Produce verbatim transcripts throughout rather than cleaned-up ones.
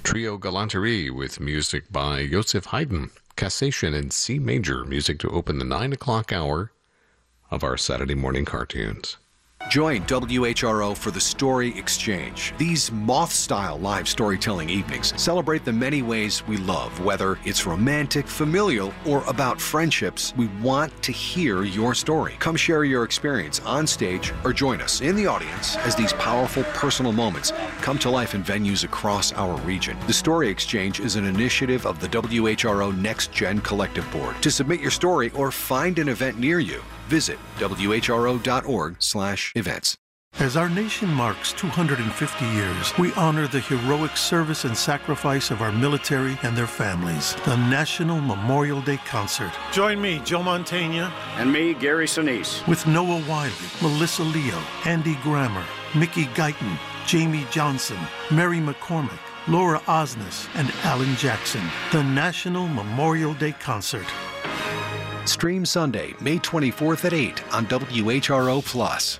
Trio Galanterie with music by Joseph Haydn, Cassation in C major, music to open the nine o'clock hour of our Saturday morning cartoons. Join W H R O for the Story Exchange. These moth-style live storytelling evenings celebrate the many ways we love. Whether it's romantic, familial, or about friendships, we want to hear your story. Come share your experience on stage or join us in the audience as these powerful personal moments come to life in venues across our region. The Story Exchange is an initiative of the W H R O Next Gen Collective Board. To submit your story or find an event near you, visit W H R O dot org slash events. As our nation marks two hundred fifty years, we honor the heroic service and sacrifice of our military and their families. The National Memorial Day Concert. Join me, Joe Mantegna. And me, Gary Sinise. With Noah Wiley, Melissa Leo, Andy Grammer, Mickey Guyton, Jamie Johnson, Mary McCormick, Laura Osnes, and Alan Jackson. The National Memorial Day Concert. Stream Sunday, May twenty-fourth at eight on W H R O Plus.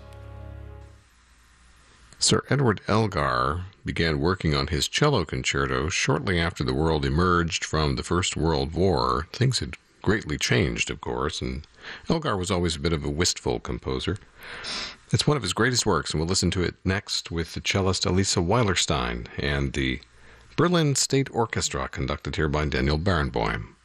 Sir Edward Elgar began working on his cello concerto shortly after the world emerged from the First World War. Things had greatly changed, of course, and Elgar was always a bit of a wistful composer. It's one of his greatest works, and we'll listen to it next with the cellist Elisa Weilerstein and the Berlin State Orchestra, conducted here by Daniel Barenboim.